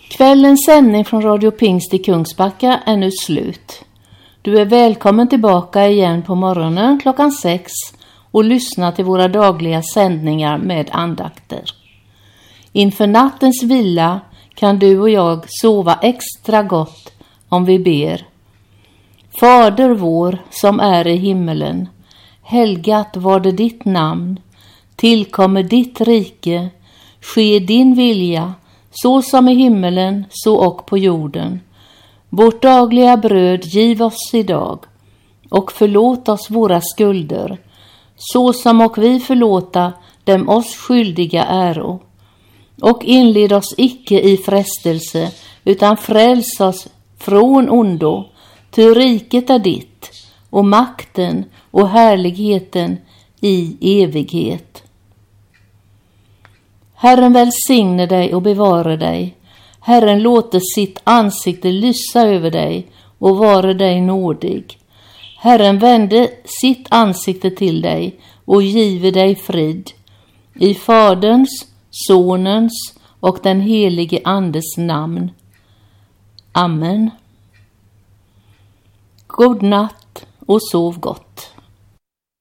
Kvällens sändning från Radio Pingst i Kungsbacka är nu slut. Du är välkommen tillbaka igen på morgonen 6 och lyssna till våra dagliga sändningar med andakter. Inför nattens vila kan du och jag sova extra gott om vi ber. Fader vår som är i himmelen, helgat var det ditt namn. Tillkommer ditt rike, ske din vilja, så som i himmelen, så och på jorden. Vårt dagliga bröd giv oss idag, och förlåt oss våra skulder, så som och vi förlåta dem oss skyldiga äro. Och inled oss icke i frestelse, utan fräls oss från ondo, ty riket är ditt, och makten och härligheten i evighet. Herren välsigne dig och bevara dig. Herren låter sitt ansikte lysa över dig och vare dig nådig. Herren vände sitt ansikte till dig och give dig frid. I Faderns, Sonens och den helige Andes namn. Amen. God natt och sov gott.